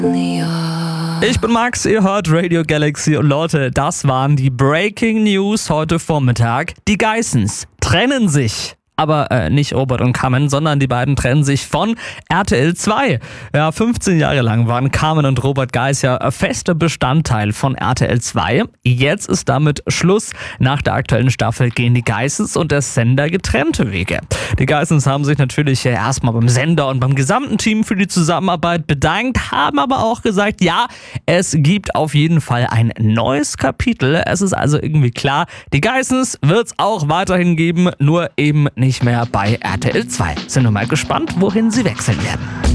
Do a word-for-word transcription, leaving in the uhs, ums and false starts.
Ich bin Max, ihr hört Radio Galaxy und Leute, das waren die Breaking News heute Vormittag. Die Geissens trennen sich. Aber äh, nicht Robert und Carmen, sondern die beiden trennen sich von R T L zwei. Ja, fünfzehn Jahre lang waren Carmen und Robert Geiss ja fester Bestandteil von R T L zwei. Jetzt ist damit Schluss. Nach der aktuellen Staffel gehen die Geissens und der Sender getrennte Wege. Die Geissens haben sich natürlich erstmal beim Sender und beim gesamten Team für die Zusammenarbeit bedankt, haben aber auch gesagt, ja, es gibt auf jeden Fall ein neues Kapitel. Es ist also irgendwie klar, die Geissens wird es auch weiterhin geben, nur eben nicht mehr bei R T L zwei. Sind wir mal gespannt, wohin sie wechseln werden.